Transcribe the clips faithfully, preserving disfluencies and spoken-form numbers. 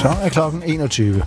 Så er klokken enogtyve.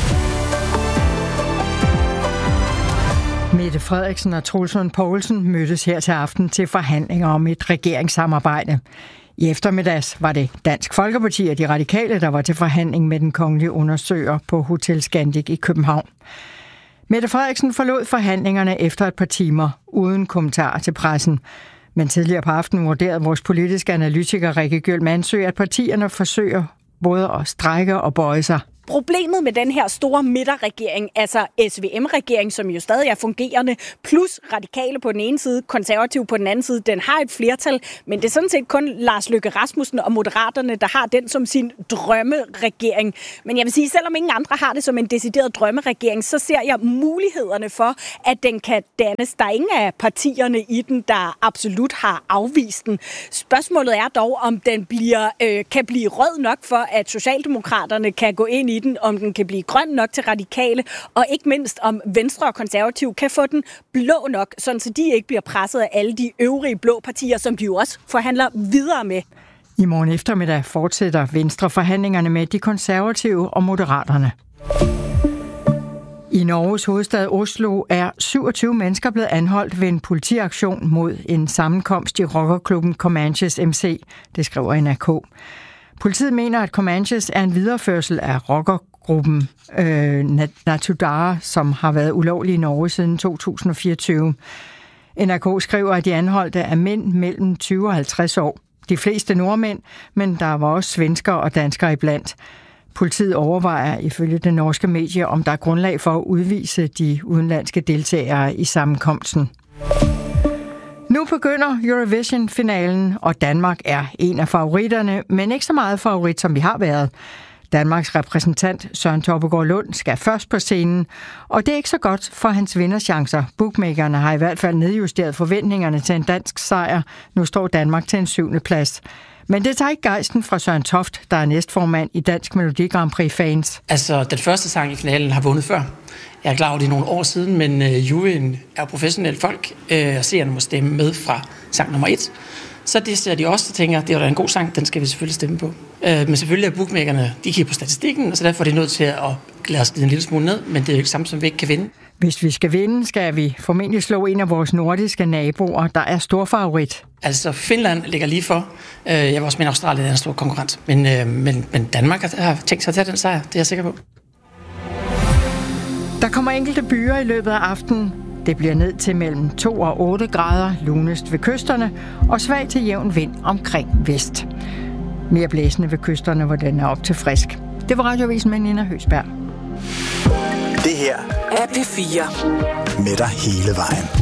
Mette Frederiksen og Troels Lund Poulsen mødtes her til aften til forhandlinger om et regeringssamarbejde. I eftermiddags var det Dansk Folkeparti og de radikale, der var til forhandling med den kongelige undersøger på Hotel Scandic i København. Mette Frederiksen forlod forhandlingerne efter et par timer, uden kommentarer til pressen. Men tidligere på aftenen vurderede vores politiske analytiker Rikke Gjøl Mandsø, at partierne forsøger både at strække og bøje sig. Problemet med den her store midterregering, altså S V M-regering, som jo stadig er fungerende, plus radikale på den ene side, konservative på den anden side, den har et flertal, men det er sådan set kun Lars Løkke Rasmussen og Moderaterne, der har den som sin drømmeregering. Men jeg vil sige, selvom ingen andre har det som en decideret drømmeregering, så ser jeg mulighederne for, at den kan dannes. Der er ingen af partierne i den, der absolut har afvist den. Spørgsmålet er dog, om den bliver, øh, kan blive rød nok for, at Socialdemokraterne kan gå ind i den, om den kan blive grøn nok til radikale, og ikke mindst om Venstre og Konservative kan få den blå nok, sådan så de ikke bliver presset af alle de øvrige blå partier, som de jo også forhandler videre med. I morgen eftermiddag fortsætter Venstre forhandlingerne med de konservative og moderaterne. I Norges hovedstad Oslo er syvogtyve mennesker blevet anholdt ved en politiaktion mod en sammenkomst i rockerklubben Comanches M C, det skriver N R K. Politiet mener, at Comanches er en videreførsel af rockergruppen øh, Natudara, som har været ulovlig i Norge siden to tusind og fireogtyve. N R K skriver, at de anholdte er mænd mellem tyve og halvtreds år. De fleste nordmænd, men der var også svenskere og danskere iblandt. Politiet overvejer ifølge det norske medie, om der er grundlag for at udvise de udenlandske deltagere i sammenkomsten. Nu begynder Eurovision-finalen, og Danmark er en af favoritterne, men ikke så meget favorit, som vi har været. Danmarks repræsentant Søren Toppegaard Lund skal først på scenen, og det er ikke så godt for hans vinderchancer. Bookmakerne har i hvert fald nedjusteret forventningerne til en dansk sejr. Nu står Danmark til en syvende plads. Men det tager ikke gejsten fra Søren Toft, der er næstformand i Dansk Melodi Grand Prix Fans. Altså, den første sang i finalen har vundet før. Jeg er klar over, det er nogle år siden, men øh, juryen er professionelle folk, øh, og seerne må stemme med fra sang nummer et. Så det ser de også og tænker, det er en god sang, den skal vi selvfølgelig stemme på. Øh, men selvfølgelig er bookmakerne, de kigger på statistikken, og så derfor er de nødt til at lade os glide en lille smule ned, men det er jo ikke samme, som vi ikke kan vinde. Hvis vi skal vinde, skal vi formentlig slå en af vores nordiske naboer, der er stor favorit. Altså, Finland ligger lige for. Jeg var også med Australien, der er en stor konkurrent. Men, men, men Danmark har tænkt sig at tage den sejr, det er jeg sikker på. Der kommer enkelte byer i løbet af aftenen. Det bliver ned til mellem to og otte grader, lunest ved kysterne, og svag til jævn vind omkring vest. Mere blæsende ved kysterne, hvor den er op til frisk. Det var Radioavisen med Nina Høsberg. Det her er P fire. Med dig hele vejen.